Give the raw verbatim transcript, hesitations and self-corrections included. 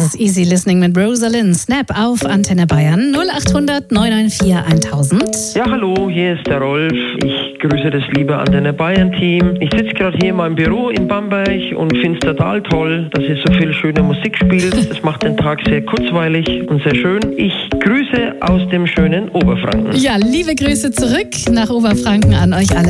ist Easy Listening mit Rosalind. Snap auf Antenne Bayern null acht hundert neun neun vier tausend. Ja, hallo, hier ist der Rolf. Ich grüße das liebe Antenne Bayern Team. Ich sitze gerade hier in meinem Büro in Bamberg und finde es total toll, dass ihr so viel schöne Musik spielt. Es macht den Tag sehr kurzweilig und sehr schön. Ich grüße aus dem schönen Oberfranken. Ja, liebe Grüße zurück nach Oberfranken an euch alle.